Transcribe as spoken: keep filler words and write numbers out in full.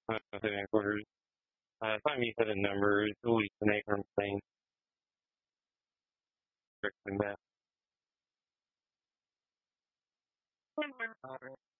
uh, hidden quarters. Uh, find me hidden numbers, hallucinate from things, tricks and that.